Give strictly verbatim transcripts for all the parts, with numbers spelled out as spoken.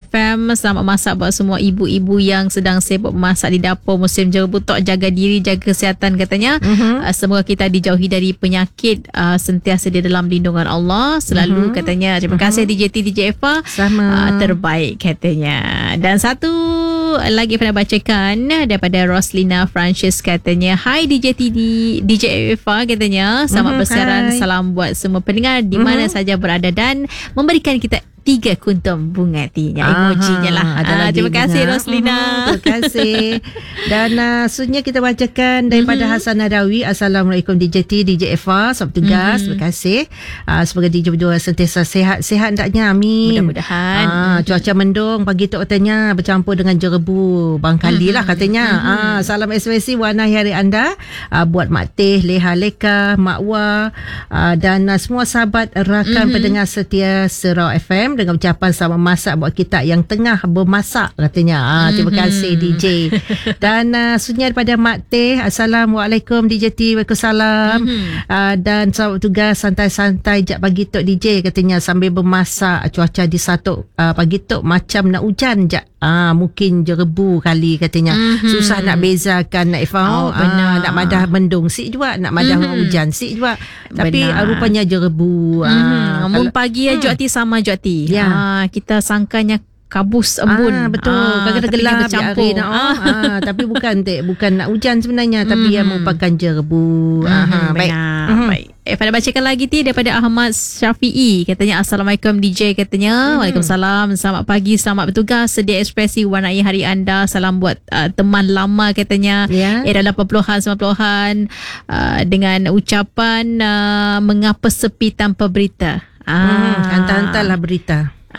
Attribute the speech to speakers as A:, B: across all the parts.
A: F M. Selamat masak buat semua ibu-ibu yang sedang sibuk memasak di dapur musim jerebu. Tok, jaga diri, jaga kesihatan katanya. Uh-huh. Uh, semoga kita dijauhi dari penyakit, uh, sentiasa di dalam lindungan Allah selalu. Uh-huh. Katanya terima kasih uh-huh. D J T, D J Eva.
B: Sama.
A: Uh, terbaik katanya. Dan satu lagi pernah bacakan daripada Roslina Francis katanya, hai D J T, D J Eva katanya, selamat uh-huh. bersiaran, hai. Salam buat semua pendengar di mana uh-huh. saja berada dan memberikan kita tiga kuntum bunga hatinya. Emojinya lah.
B: Ada
A: uh,
B: lagi
A: terima
B: bunga.
A: kasih Roslina.
B: Uh-huh, terima kasih. Dan uh, seterusnya kita bacakan daripada uh-huh. Hasan Nadawi. Assalamualaikum D J T, D J Eva, selamat tugas. Uh-huh. Terima kasih. Uh, semoga D J berdua sentiasa sihat-sihat hendaknya. Amin.
A: Mudah-mudahan.
B: Uh, cuaca mendung pagi tu katanya bercampur dengan jerebu. Bangkali uh-huh. lah katanya. Uh-huh. Uh, salam ekspresi warna hari anda. Uh, buat Mak Teh, Leha Leka, Mak Wah, uh, dan uh, semua sahabat rakan uh-huh. pendengar setia Surau F M, dengan ucapan selamat masak buat kita yang tengah bermasak katanya. Ah, terima kasih D J. Dan uh, seterusnya daripada Mak Teh. Assalamualaikum D J T. Waalaikumsalam. Mm-hmm. Uh, dan selamat tugas, santai-santai jap pagi tok D J katanya sambil bermasak. Cuaca di Satuk uh, pagi tok macam nak hujan jap. Ah, mungkin jerebu kali katanya. Mm-hmm. Susah nak bezakan nak Ifah. Oh, ah, nak madah mendung sik juga, nak madah mm-hmm. hujan sik juga. Tapi uh, rupanya jerebu.
A: Mm-hmm.
B: Ah,
A: Mun pagi ya mm. Juati sama Juati. Ya. Ah, kita sangkanya kabus embun.
B: Ah, betul.
A: Ah,
B: kadang-kadang gelap
A: bercampur.
B: Nak, ah. ah, tapi bukan te, bukan nak hujan sebenarnya, tapi
A: mm-hmm.
B: yang merupakan jerebu.
A: Mm-hmm.
B: Aha, baik.
A: Mm-hmm. Baik. Eh, pada bacakan lagi ti daripada Ahmad Syafi'i katanya, Assalamualaikum D J katanya. Mm-hmm. Waalaikumsalam. Selamat pagi, selamat bertugas. Sedia ekspresi warnai hari anda. Salam buat uh, teman lama katanya. Yeah. Era lapan puluhan, sembilan puluhan uh, dengan ucapan uh, mengapa sepi tanpa berita. Ah,
B: hmm, hantar-hantarlah berita.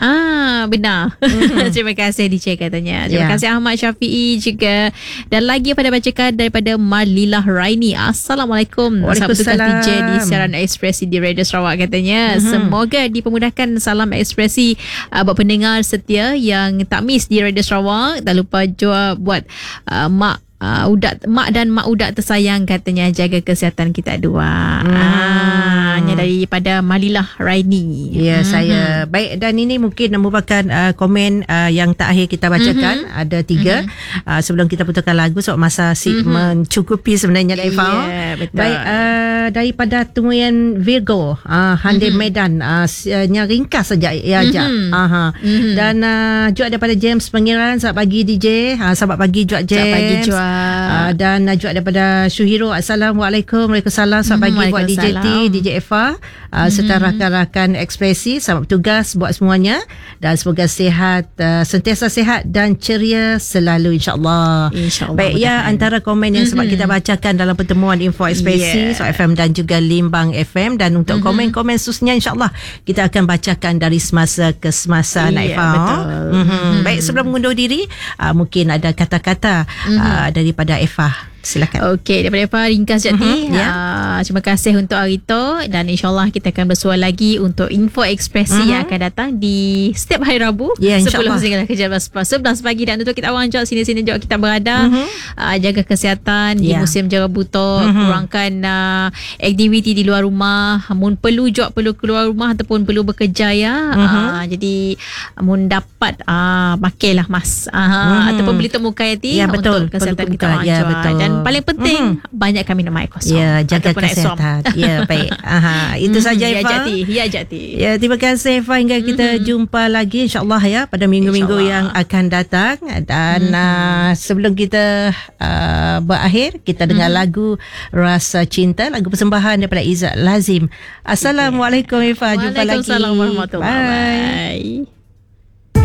A: Ah, benar. Mm-hmm. Terima kasih D J katanya. Terima yeah. kasih Ahmad Syafi'i juga. Dan lagi pada bacakan daripada Malilah Raini. Assalamualaikum.
B: Waalaikumsalam.
A: D J di siaran ekspresi di Radio Sarawak katanya. Mm-hmm. Semoga dipermudahkan. Salam ekspresi uh, buat pendengar setia yang tak miss di Radio Sarawak. Tak lupa juga buat uh, mak Uh, udak mak dan mak udak tersayang katanya, jaga kesihatan kita dua. Hmm. Ah, hanya daripada Malilah Raini.
B: Ya, hmm. saya baik. Dan ini mungkin merupakan uh, komen uh, yang terakhir kita bacakan. Hmm. Ada tiga. Hmm. Uh, sebelum kita putarkan lagu sebab masa si hmm. mencukupi sebenarnya Eva.
A: Yeah, betul.
B: Baik, uh, daripada Tumuyan Virgo, uh, Hande hmm. Medan, uh, nya ringkas saja ya aja. Hmm. Aha. Hmm. Dan uh, juga daripada James Pengiran. Selamat pagi D J. Uh, selamat pagi juga James.
A: Selamat pagi juga.
B: Uh, dan uh, juga daripada Syuhiro. Assalamualaikum. Waalaikumsalam. Selamat pagi buat D J T, D J Eva, uh, mm-hmm. serta rakan-rakan ekspresi. Selamat bertugas buat semuanya dan semoga sihat, uh, sentiasa sihat dan ceria selalu insyaAllah.
A: InsyaAllah.
B: Baik, ya, antara komen yang mm-hmm. sebab kita bacakan dalam pertemuan Info Ekspresi yeah. So F M dan juga Limbang F M. Dan untuk mm-hmm. komen-komen susnya insyaAllah kita akan bacakan dari semasa ke semasa. Yeah, Eva.
A: Betul.
B: Mm-hmm. Mm-hmm. Baik, sebelum mengundur diri, uh, mungkin ada kata-kata mm-hmm. uh, daripada Eva. Silakan. Okey, daripada Eva ringkas Jati. Uh-huh, yeah. uh, terima kasih untuk hari itu dan insyaAllah kita akan bersua lagi untuk Info Ekspresi uh-huh. yang akan datang di setiap hari Rabu yeah, sepuluh hingga sebelas pagi. Dan untuk kita awang jawab sini-sini jawab kita berada. Uh-huh. uh, jaga kesihatan yeah. di musim jerebu tu. Uh-huh. Kurangkan uh, aktiviti di luar rumah. Mun perlu jawab perlu keluar rumah ataupun perlu bekerja ya. Uh-huh. uh, jadi mun dapat uh, makailah mas uh, uh-huh. ataupun beli temukan Yati yeah, untuk kesihatan kita awang yeah, jawab. Dan paling penting mm-hmm. banyakkan minum air kosong. Ya, jaga kesihatan. Ya, baik. Aha, itu mm-hmm. saja Eva.
A: Ya Jati, ya Jati.
B: Ya, terima kasih Eva, hingga kita mm-hmm. jumpa lagi insya-Allah ya pada minggu-minggu yang akan datang. Dan mm-hmm. uh, sebelum kita uh, berakhir, kita dengar mm-hmm. lagu Rasa Cinta, lagu persembahan daripada Izzat Lazim. Assalamualaikum Eva, jumpa lagi.
A: Waalaikumsalam warahmatullahi wabarakatuh.
B: Bye.